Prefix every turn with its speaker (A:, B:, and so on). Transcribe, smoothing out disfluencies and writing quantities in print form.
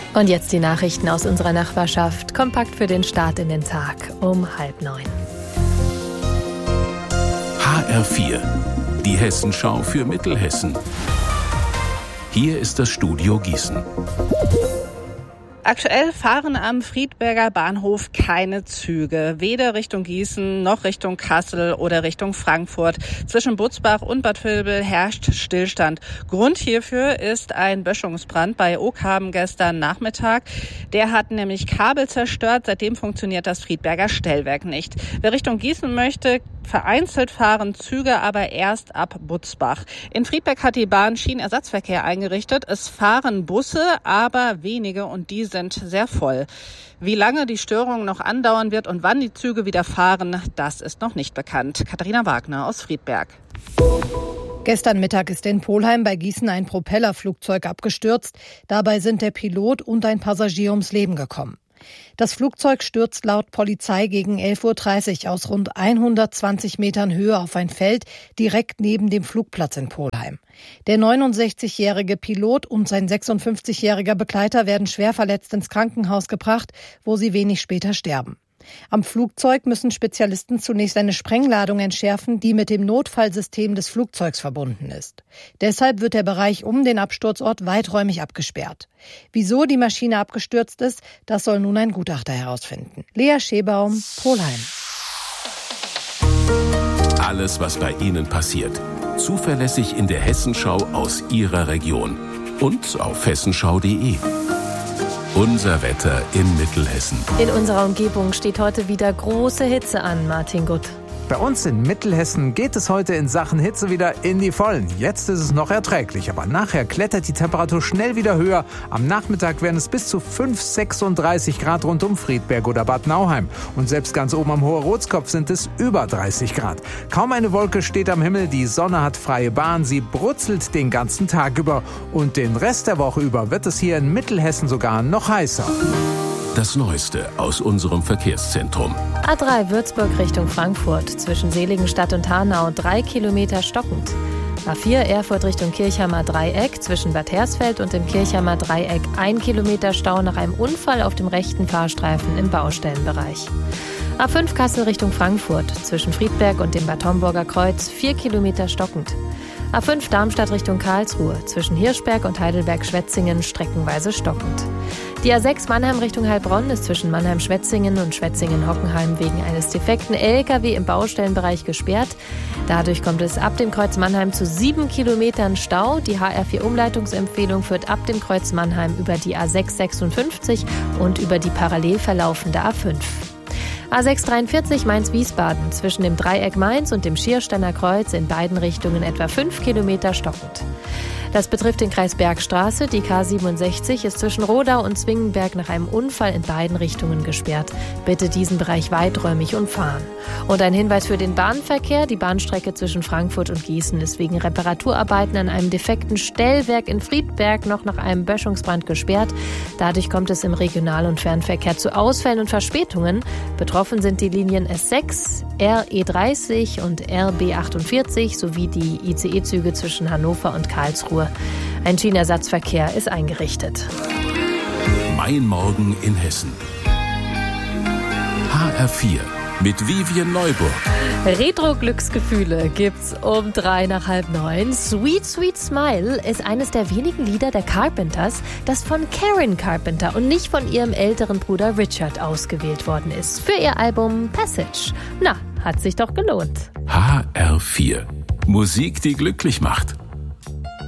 A: Und jetzt die Nachrichten aus unserer Nachbarschaft, kompakt für den Start in den Tag um 8:30.
B: HR4, die Hessenschau für Mittelhessen. Hier ist das Studio Gießen.
C: Aktuell fahren am Friedberger Bahnhof keine Züge, weder Richtung Gießen noch Richtung Kassel oder Richtung Frankfurt. Zwischen Butzbach und Bad Vilbel herrscht Stillstand. Grund hierfür ist ein Böschungsbrand bei Oakhaben gestern Nachmittag. Der hat nämlich Kabel zerstört, seitdem funktioniert das Friedberger Stellwerk nicht. Wer Richtung Gießen möchte, vereinzelt fahren Züge, aber erst ab Butzbach. In Friedberg hat die Bahn Schienenersatzverkehr eingerichtet. Es fahren Busse, aber wenige und die sind sehr voll. Wie lange die Störung noch andauern wird und wann die Züge wieder fahren, das ist noch nicht bekannt. Katharina Wagner aus Friedberg.
D: Gestern Mittag ist in Polheim bei Gießen ein Propellerflugzeug abgestürzt. Dabei sind der Pilot und ein Passagier ums Leben gekommen. Das Flugzeug stürzt laut Polizei gegen 11:30 Uhr aus rund 120 Metern Höhe auf ein Feld direkt neben dem Flugplatz in Polheim. Der 69-jährige Pilot und sein 56-jähriger Begleiter werden schwer verletzt ins Krankenhaus gebracht, wo sie wenig später sterben. Am Flugzeug müssen Spezialisten zunächst eine Sprengladung entschärfen, die mit dem Notfallsystem des Flugzeugs verbunden ist. Deshalb wird der Bereich um den Absturzort weiträumig abgesperrt. Wieso die Maschine abgestürzt ist, das soll nun ein Gutachter herausfinden. Lea Schebaum, Polheim.
B: Alles, was bei Ihnen passiert, zuverlässig in der Hessenschau aus Ihrer Region und auf hessenschau.de. Unser Wetter in Mittelhessen.
A: In unserer Umgebung steht heute wieder große Hitze an, Martin Gutt.
E: Bei uns in Mittelhessen geht es heute in Sachen Hitze wieder in die Vollen. Jetzt ist es noch erträglich, aber nachher klettert die Temperatur schnell wieder höher. Am Nachmittag werden es bis zu 36 Grad rund um Friedberg oder Bad Nauheim. Und selbst ganz oben am Hohe-Rotskopf sind es über 30 Grad. Kaum eine Wolke steht am Himmel, die Sonne hat freie Bahn, sie brutzelt den ganzen Tag über. Und den Rest der Woche über wird es hier in Mittelhessen sogar noch heißer.
B: Das Neueste aus unserem Verkehrszentrum.
A: A3 Würzburg Richtung Frankfurt, zwischen Seligenstadt und Hanau 3 Kilometer stockend. A4 Erfurt Richtung Kirchheimer Dreieck, zwischen Bad Hersfeld und dem Kirchheimer Dreieck 1 Kilometer Stau nach einem Unfall auf dem rechten Fahrstreifen im Baustellenbereich. A5 Kassel Richtung Frankfurt, zwischen Friedberg und dem Bad Homburger Kreuz 4 Kilometer stockend. A5 Darmstadt Richtung Karlsruhe, zwischen Hirschberg und Heidelberg-Schwetzingen streckenweise stockend. Die A6 Mannheim Richtung Heilbronn ist zwischen Mannheim-Schwetzingen und Schwetzingen-Hockenheim wegen eines defekten LKW im Baustellenbereich gesperrt. Dadurch kommt es ab dem Kreuz Mannheim zu 7 Kilometern Stau. Die HR4-Umleitungsempfehlung führt ab dem Kreuz Mannheim über die A656 und über die parallel verlaufende A5. A643 Mainz-Wiesbaden, zwischen dem Dreieck Mainz und dem Schiersteiner Kreuz in beiden Richtungen etwa 5 Kilometer stockend. Das betrifft den Kreis Bergstraße. Die K67 ist zwischen Rodau und Zwingenberg nach einem Unfall in beiden Richtungen gesperrt. Bitte diesen Bereich weiträumig umfahren. Und ein Hinweis für den Bahnverkehr. Die Bahnstrecke zwischen Frankfurt und Gießen ist wegen Reparaturarbeiten an einem defekten Stellwerk in Friedberg noch nach einem Böschungsbrand gesperrt. Dadurch kommt es im Regional- und Fernverkehr zu Ausfällen und Verspätungen. Betroffen sind die Linien S6, RE30 und RB48 sowie die ICE-Züge zwischen Hannover und Karlsruhe. Ein Schienenersatzverkehr ist eingerichtet.
B: Mein Morgen in Hessen. HR4 mit Vivian Neuburg.
A: Retro-Glücksgefühle gibt's um 8:03. Sweet Sweet Smile ist eines der wenigen Lieder der Carpenters, das von Karen Carpenter und nicht von ihrem älteren Bruder Richard ausgewählt worden ist. Für ihr Album Passage. Na, hat sich doch gelohnt.
B: HR4. Musik, die glücklich macht.